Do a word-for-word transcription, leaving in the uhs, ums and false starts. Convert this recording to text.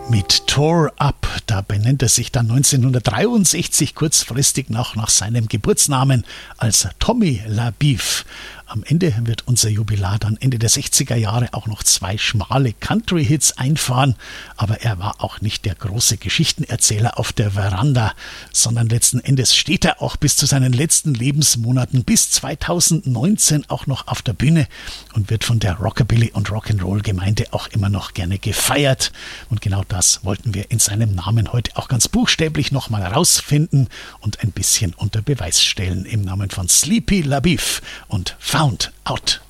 Mit Tore Up, da benennt er sich dann neunzehnhundertdreiundsechzig kurzfristig noch nach seinem Geburtsnamen als Tommy LaBeef. Am Ende wird unser Jubilar dann Ende der sechziger Jahre auch noch zwei schmale Country-Hits einfahren. Aber er war auch nicht der große Geschichtenerzähler auf der Veranda, sondern letzten Endes steht er auch bis zu seinen letzten Lebensmonaten bis zweitausendneunzehn auch noch auf der Bühne und wird von der Rockabilly- und Rock'n'Roll-Gemeinde auch immer noch gerne gefeiert. Und genau das wollten wir in seinem Namen heute auch ganz buchstäblich nochmal rausfinden und ein bisschen unter Beweis stellen im Namen von Sleepy LaBeef und Found Out.